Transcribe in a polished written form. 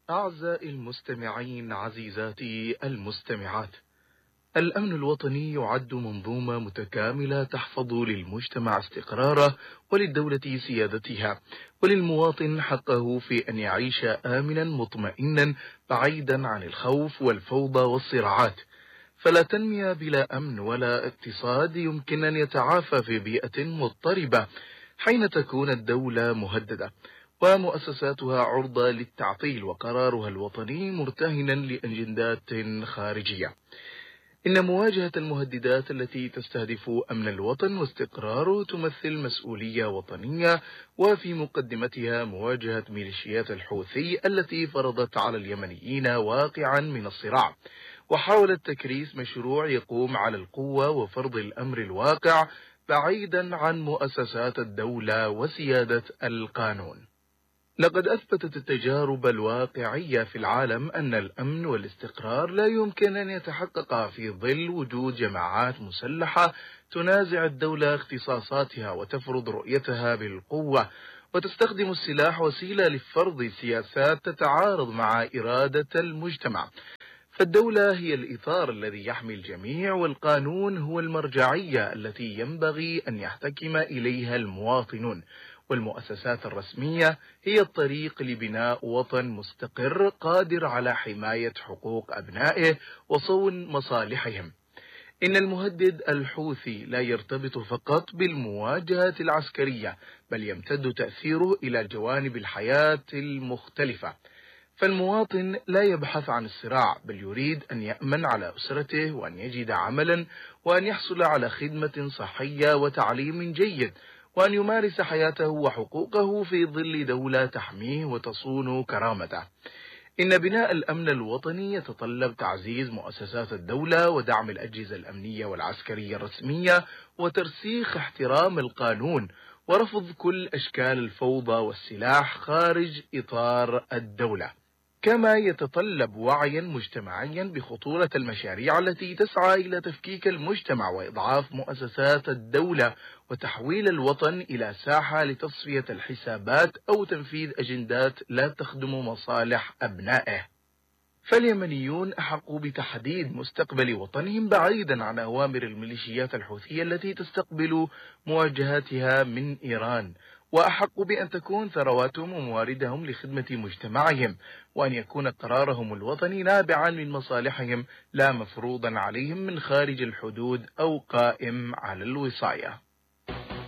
أعزائي المستمعين، عزيزاتي المستمعات، الأمن الوطني يعد منظومة متكاملة تحفظ للمجتمع استقراره وللدولة سيادتها وللمواطن حقه في أن يعيش آمنا مطمئنا بعيدا عن الخوف والفوضى والصراعات. فلا تنمية بلا أمن ولا اقتصاد يمكن أن يتعافى في بيئة مضطربة حين تكون الدولة مهددة ومؤسساتها عرضة للتعطيل وقرارها الوطني مرتهنا لأجندات خارجية. إن مواجهة المهددات التي تستهدف أمن الوطن واستقراره تمثل مسؤولية وطنية، وفي مقدمتها مواجهة ميليشيات الحوثي التي فرضت على اليمنيين واقعا من الصراع، وحاولت تكريس مشروع يقوم على القوة وفرض الأمر الواقع بعيدا عن مؤسسات الدولة وسيادة القانون. لقد أثبتت التجارب الواقعية في العالم أن الأمن والاستقرار لا يمكن أن يتحقق في ظل وجود جماعات مسلحة تنازع الدولة اختصاصاتها وتفرض رؤيتها بالقوة، وتستخدم السلاح وسيلة لفرض سياسات تتعارض مع إرادة المجتمع. فالدولة هي الإطار الذي يحمي الجميع، والقانون هو المرجعية التي ينبغي أن يحتكم إليها المواطنون، والمؤسسات الرسمية هي الطريق لبناء وطن مستقر قادر على حماية حقوق أبنائه وصون مصالحهم. إن المهدد الحوثي لا يرتبط فقط بالمواجهة العسكرية، بل يمتد تأثيره إلى جوانب الحياة المختلفة. فالمواطن لا يبحث عن الصراع، بل يريد أن يأمن على أسرته وأن يجد عملا وأن يحصل على خدمة صحية وتعليم جيد، وأن يمارس حياته وحقوقه في ظل دولة تحميه وتصون كرامته. إن بناء الأمن الوطني يتطلب تعزيز مؤسسات الدولة ودعم الأجهزة الأمنية والعسكرية الرسمية وترسيخ احترام القانون ورفض كل أشكال الفوضى والسلاح خارج إطار الدولة. كما يتطلب وعيا مجتمعيا بخطورة المشاريع التي تسعى إلى تفكيك المجتمع وإضعاف مؤسسات الدولة وتحويل الوطن إلى ساحة لتصفية الحسابات أو تنفيذ أجندات لا تخدم مصالح أبنائه. فاليمنيون أحق بتحديد مستقبل وطنهم بعيدا عن أوامر الميليشيات الحوثية التي تستقبل مواجهاتها من إيران، وأحق بأن تكون ثرواتهم ومواردهم لخدمة مجتمعهم، وأن يكون قرارهم الوطني نابعا من مصالحهم لا مفروضا عليهم من خارج الحدود أو قائم على الوصاية.